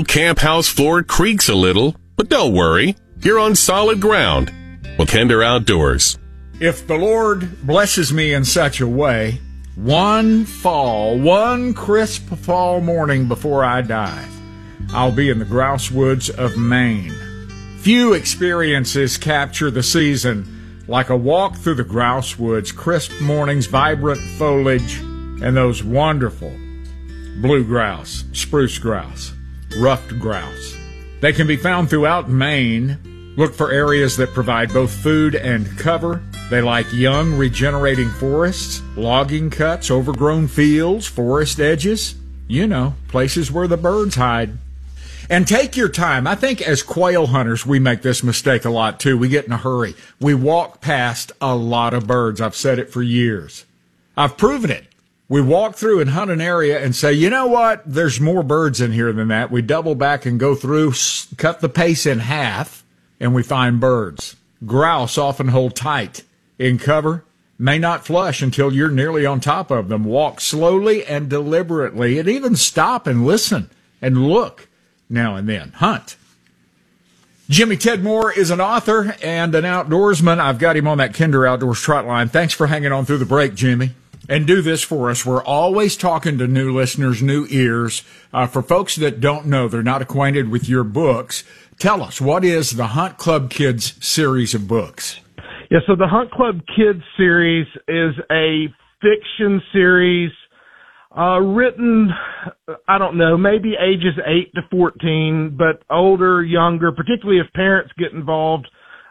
old camp house floor creaks a little, but don't worry. You're on solid ground with Kinder Outdoors. If the Lord blesses me in such a way, one crisp fall morning before I die, I'll be in the grouse woods of Maine. Few experiences capture the season like a walk through the grouse woods, crisp mornings, vibrant foliage, and those wonderful blue grouse, spruce grouse, ruffed grouse. They can be found throughout Maine. Look for areas that provide both food and cover. They like young, regenerating forests, logging cuts, overgrown fields, forest edges. You know, places where the birds hide. And take your time. I think as quail hunters, we make this mistake a lot, too. We get in a hurry. We walk past a lot of birds. I've said it for years. I've proven it. We walk through and hunt an area and say, you know what? There's more birds in here than that. We double back and go through, cut the pace in half, and we find birds. Grouse often hold tight in cover, may not flush until you're nearly on top of them. Walk slowly and deliberately, and even stop and listen and look now and then. Hunt. Jimmy Ted Moore is an author and an outdoorsman. I've got him on that Kinder Outdoors trot line. Thanks for hanging on through the break, Jimmy. And do this for us. We're always talking to new listeners, new ears. For folks that don't know, they're not acquainted with your books, tell us, what is the Hunt Club Kids series of books? Yeah, so the Hunt Club Kids series is a fiction series written, I don't know, maybe ages 8 to 14, but older, younger, particularly if parents get involved.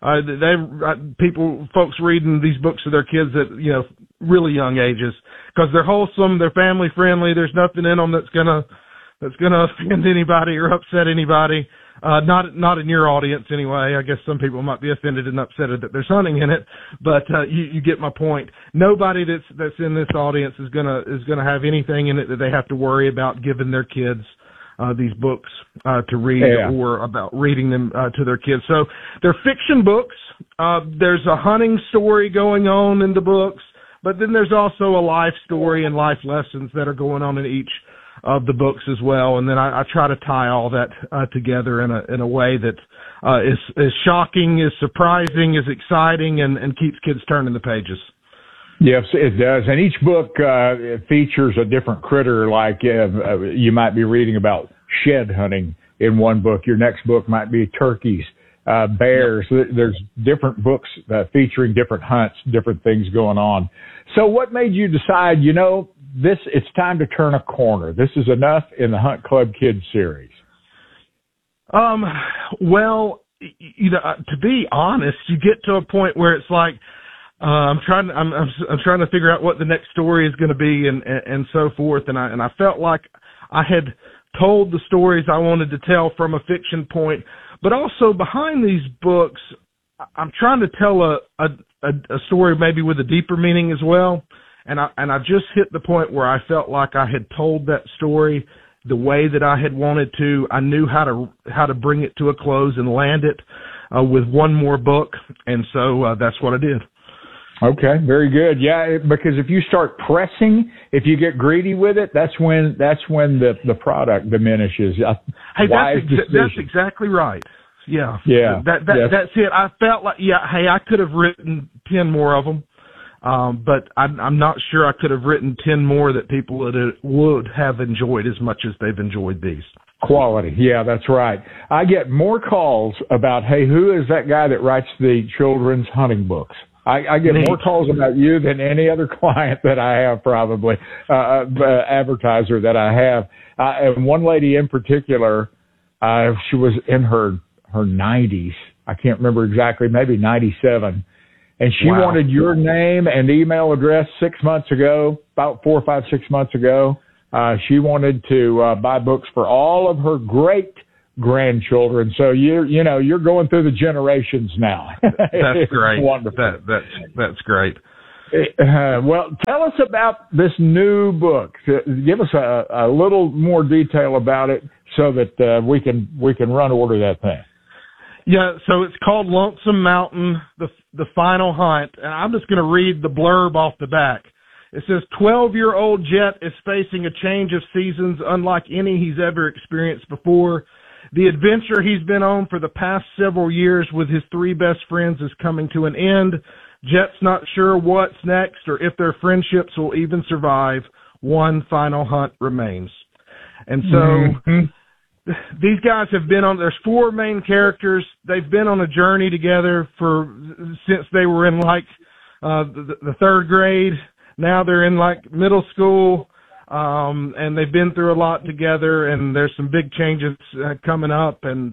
Folks reading these books to their kids at, really young ages, because they're wholesome, they're family friendly. There's nothing in them that's gonna offend anybody or upset anybody. Not in your audience anyway. I guess some people might be offended and upset that there's hunting in it, but you get my point. Nobody that's in this audience is gonna have anything in it that they have to worry about giving their kids these books to read, or about reading them to their kids. So they're fiction books. There's a hunting story going on in the books, but then there's also a life story and life lessons that are going on in each of the books as well. And then I try to tie all that together in a way that is shocking, is surprising, is exciting, and keeps kids turning the pages. Yes, it does. And each book features a different critter. Like you might be reading about shed hunting in one book. Your next book might be turkeys, bears. Yep. There's different books featuring different hunts, different things going on. So what made you decide, it's time to turn a corner? This is enough in the Hunt Club Kids series. Well, to be honest, you get to a point where it's like, I'm trying to figure out what the next story is going to be and so forth. And I felt like I had told the stories I wanted to tell from a fiction point, but also behind these books, I'm trying to tell a story maybe with a deeper meaning as well. And I just hit the point where I felt like I had told that story the way that I had wanted to. I knew how to bring it to a close and land it with one more book. And so that's what I did. Okay, very good. Yeah, because if you start pressing, if you get greedy with it, that's when the product diminishes. Hey, that's exactly right. Yeah. Yeah. That's it. I felt like, I could have written 10 more of them, but I'm not sure I could have written 10 more that people would have enjoyed as much as they've enjoyed these. Quality. Yeah, that's right. I get more calls about, hey, who is that guy that writes the children's hunting books? I get more calls about you than any other client that I have, probably, advertiser that I have. And one lady in particular, she was in her 90s. I can't remember exactly, maybe 97. And she wanted your name and email address 6 months ago, about 4, 5, 6 months ago. She wanted to buy books for all of her great grandchildren. So you're going through the generations now. That's great. Wonderful. That's great. Well, tell us about this new book. Give us a little more detail about it so that we can run order that thing. Yeah, so it's called Lonesome Mountain, the Final Hunt, and I'm just going to read the blurb off the back. It says, 12-year-old Jet is facing a change of seasons unlike any he's ever experienced before. The adventure he's been on for the past several years with his three best friends is coming to an end. Jet's not sure what's next or if their friendships will even survive. One final hunt remains. And so these guys have been on, there's four main characters. They've been on a journey together since they were in the third grade. Now they're in middle school. And they've been through a lot together, and there's some big changes coming up, and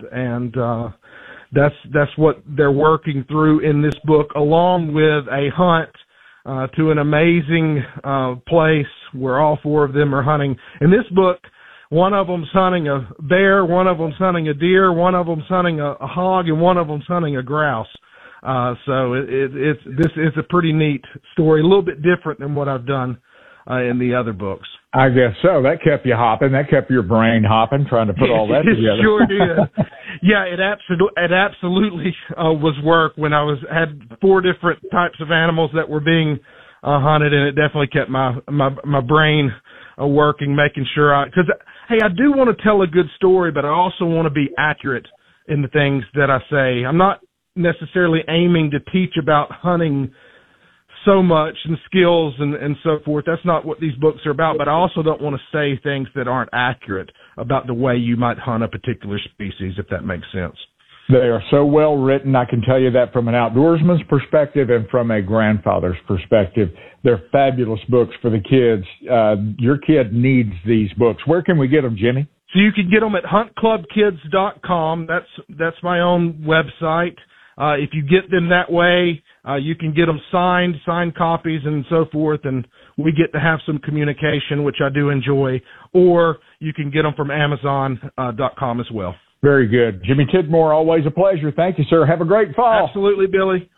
that's what they're working through in this book, along with a hunt to an amazing place where all four of them are hunting. In this book, one of them's hunting a bear, one of them's hunting a deer, one of them's hunting a hog, and one of them's hunting a grouse. So this is a pretty neat story, a little bit different than what I've done in the other books. I guess so. That kept you hopping. That kept your brain hopping, trying to put all that together. It sure did. Yeah, it absolutely was work when I had four different types of animals that were being hunted, and it definitely kept my brain working, making sure because hey, I do want to tell a good story, but I also want to be accurate in the things that I say. I'm not necessarily aiming to teach about hunting so much and skills and so forth. That's not what these books are about, but I also don't want to say things that aren't accurate about the way you might hunt a particular species, if that makes sense. They are so well written. I can tell you that from an outdoorsman's perspective and from a grandfather's perspective. They're fabulous books for the kids. Your kid needs these books. Where can we get them, Jimmy? So you can get them at huntclubkids.com. That's my own website. If you get them that way, you can get them signed copies and so forth, and we get to have some communication, which I do enjoy. Or you can get them from Amazon.com as well. Very good. Jimmy Tidmore, always a pleasure. Thank you, sir. Have a great fall. Absolutely, Billy.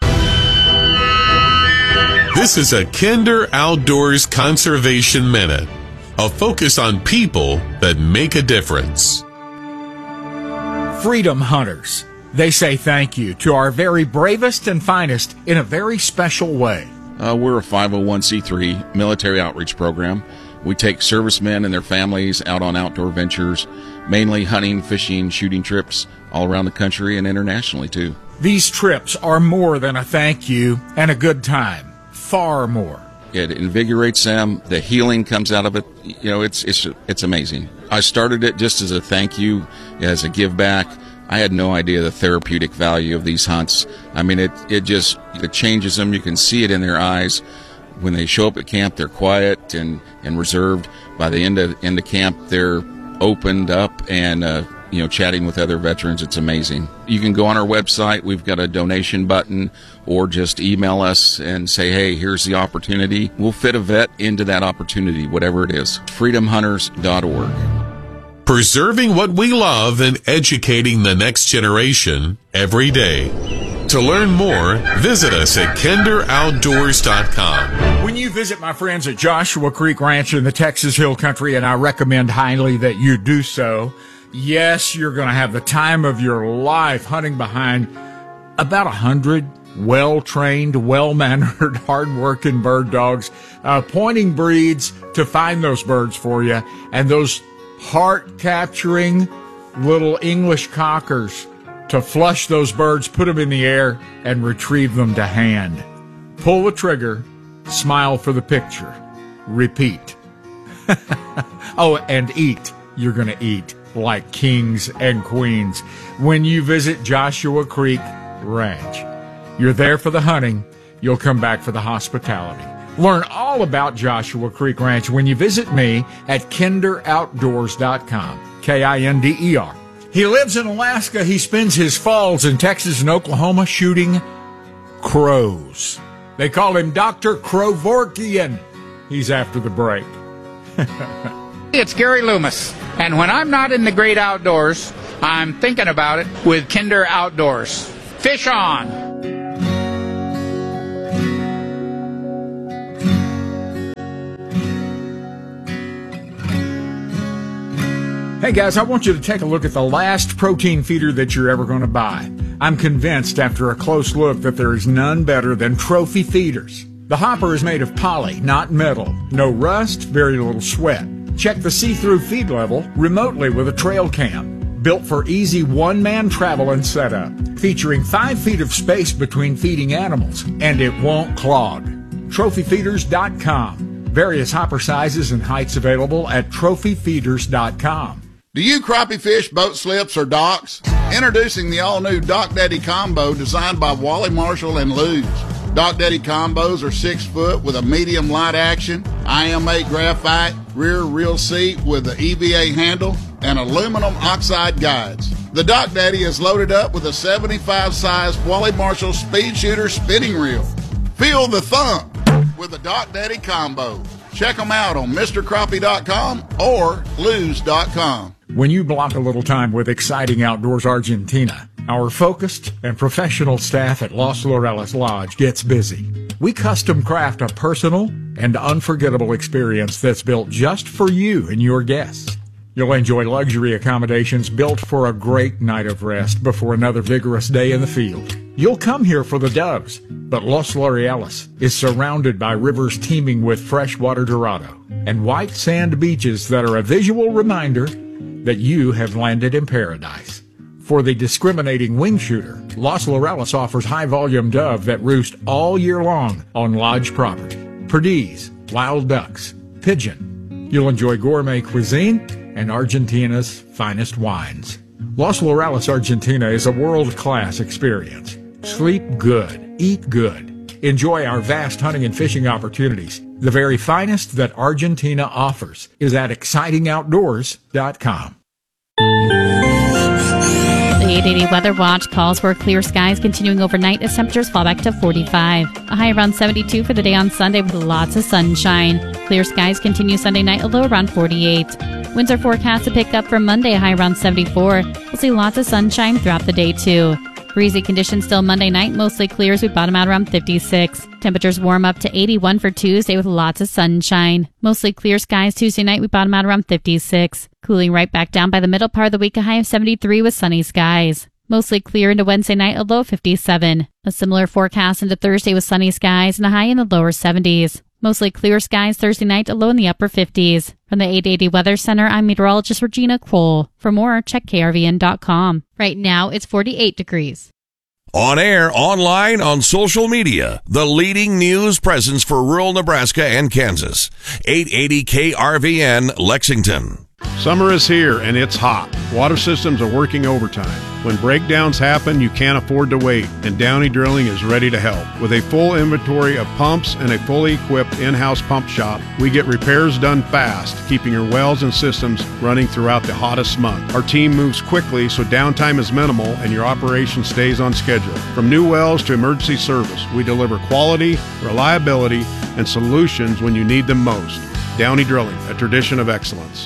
This is a Kinder Outdoors Conservation Minute, a focus on people that make a difference. Freedom hunters. They say thank you to our very bravest and finest in a very special way. We're a 501c3 military outreach program. We take servicemen and their families out on outdoor ventures, mainly hunting, fishing, shooting trips all around the country and internationally, too. These trips are more than a thank you and a good time. Far more. It invigorates them. The healing comes out of it. You know, it's amazing. I started it just as a thank you, as a give back. I had no idea the therapeutic value of these hunts. I mean, it changes them. You can see it in their eyes. When they show up at camp, they're quiet and reserved. By the end of camp, they're opened up and chatting with other veterans. It's amazing. You can go on our website. We've got a donation button, or just email us and say, hey, here's the opportunity. We'll fit a vet into that opportunity, whatever it is. freedomhunters.org. Preserving what we love and educating the next generation every day. To learn more, visit us at kinderoutdoors.com. When you visit my friends at Joshua Creek Ranch in the Texas Hill Country, and I recommend highly that you do so, yes, you're going to have the time of your life hunting behind about 100 well-trained, well-mannered, hard-working bird dogs, pointing breeds to find those birds for you, and those heart-capturing little English cockers to flush those birds, put them in the air, and retrieve them to hand. Pull the trigger, smile for the picture, repeat. Oh, and eat. You're going to eat like kings and queens when you visit Joshua Creek Ranch. You're there for the hunting. You'll come back for the hospitality. Learn all about Joshua Creek Ranch when you visit me at kinderoutdoors.com. KINDER. He lives in Alaska. He spends his falls in Texas and Oklahoma shooting crows. They call him Dr. Crovorkian. He's after the break. It's Gary Loomis, and when I'm not in the great outdoors, I'm thinking about it with Kinder Outdoors. Fish on! Hey guys, I want you to take a look at the last protein feeder that you're ever going to buy. I'm convinced after a close look that there is none better than Trophy Feeders. The hopper is made of poly, not metal. No rust, very little sweat. Check the see-through feed level remotely with a trail cam. built for easy one-man travel and setup, featuring 5 feet of space between feeding animals, and it won't clog. TrophyFeeders.com. Various hopper sizes and heights available at TrophyFeeders.com. Do you crappie fish boat slips or docks? Introducing the all-new Dock Daddy Combo designed by Wally Marshall and Luz. Dock Daddy Combos are 6 foot with a medium light action, IM8 graphite, rear reel seat with the EVA handle, and aluminum oxide guides. The Dock Daddy is loaded up with a 75 size Wally Marshall Speed Shooter spinning reel. Feel the thump with the Dock Daddy Combo. Check them out on MrCrappie.com or Luz.com. When you block a little time with Exciting Outdoors Argentina, our focused and professional staff at Los Laureles Lodge gets busy. We custom craft a personal and unforgettable experience that's built just for you and your guests. You'll enjoy luxury accommodations built for a great night of rest before another vigorous day in the field. You'll come here for the doves, but Los Laureles is surrounded by rivers teeming with freshwater dorado and white sand beaches that are a visual reminder that you have landed in paradise. For the discriminating wing shooter, Los Laureles offers high-volume dove that roost all year long on lodge property. Perdiz, wild ducks, pigeon. You'll enjoy gourmet cuisine and Argentina's finest wines. Los Laureles, Argentina is a world-class experience. Sleep good, eat good. Enjoy our vast hunting and fishing opportunities. The very finest that Argentina offers is at excitingoutdoors.com. The 880 Weather Watch calls for clear skies continuing overnight as temperatures fall back to 45. A high around 72 for the day on Sunday with lots of sunshine. Clear skies continue Sunday night, a low around 48. Winds are forecast to pick up for Monday, a high around 74. We'll see lots of sunshine throughout the day, too. Breezy conditions still Monday night, mostly clear as we bottom out around 56. Temperatures warm up to 81 for Tuesday with lots of sunshine. Mostly clear skies Tuesday night, we bottom out around 56. Cooling right back down by the middle part of the week, a high of 73 with sunny skies. Mostly clear into Wednesday night, a low of 57. A similar forecast into Thursday with sunny skies and a high in the lower 70s. Mostly clear skies Thursday night, a low in the upper 50s. From the 880 Weather Center, I'm meteorologist Regina Cole. For more, check krvn.com. Right now, it's 48 degrees. On air, online, on social media, the leading news presence for rural Nebraska and Kansas. 880 KRVN, Lexington. Summer is here and it's hot. Water systems are working overtime. When breakdowns happen, you can't afford to wait, and Downey Drilling is ready to help. With a full inventory of pumps and a fully equipped in-house pump shop, we get repairs done fast, keeping your wells and systems running throughout the hottest month. Our team moves quickly so downtime is minimal and your operation stays on schedule. From new wells to emergency service, we deliver quality, reliability, and solutions when you need them most. Downey Drilling, a tradition of excellence.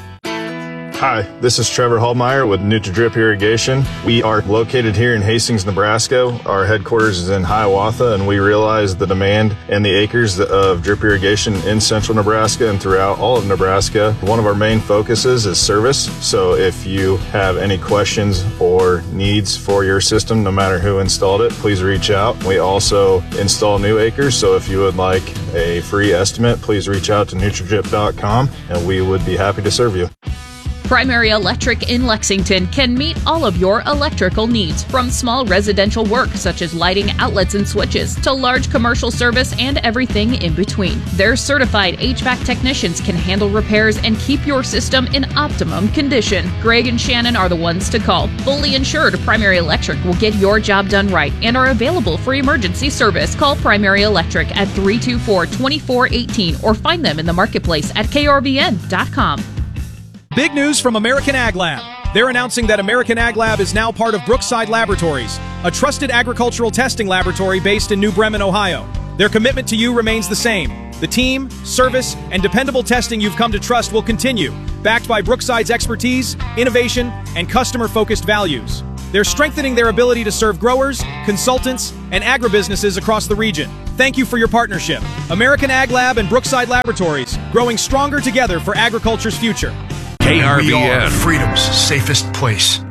Hi, this is Trevor Hallmeyer with NutriDrip Irrigation. We are located here in Hastings, Nebraska. Our headquarters is in Hiawatha, and we realize the demand and the acres of drip irrigation in central Nebraska and throughout all of Nebraska. One of our main focuses is service. So if you have any questions or needs for your system, no matter who installed it, please reach out. We also install new acres, so if you would like a free estimate, please reach out to NutriDrip.com, and we would be happy to serve you. Primary Electric in Lexington can meet all of your electrical needs, from small residential work such as lighting, outlets, and switches, to large commercial service and everything in between. Their certified HVAC technicians can handle repairs and keep your system in optimum condition. Greg and Shannon are the ones to call. Fully insured, Primary Electric will get your job done right and are available for emergency service. Call Primary Electric at 324-2418 or find them in the marketplace at krvn.com. Big news from American Ag Lab. They're announcing that American Ag Lab is now part of Brookside Laboratories, a trusted agricultural testing laboratory based in New Bremen, Ohio. Their commitment to you remains the same. The team, service, and dependable testing you've come to trust will continue, backed by Brookside's expertise, innovation, and customer-focused values. They're strengthening their ability to serve growers, consultants, and agribusinesses across the region. Thank you for your partnership. American Ag Lab and Brookside Laboratories, growing stronger together for agriculture's future. KRVN. We are freedom's safest place.